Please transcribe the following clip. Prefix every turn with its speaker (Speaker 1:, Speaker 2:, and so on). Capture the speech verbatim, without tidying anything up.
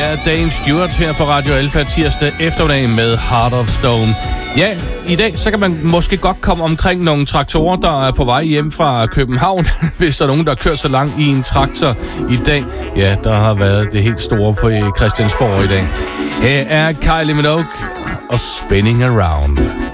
Speaker 1: er Dave Stewart her på Radio Alpha tirsdag eftermiddag med Heart of Stone. Ja, i dag så kan man måske godt komme omkring nogle traktorer, der er på vej hjem fra København, hvis der er nogen, der kører så langt i en traktor i dag. Ja, der har været det helt store på Christiansborg i dag. Her er Kylie Minogue og Spinning Around.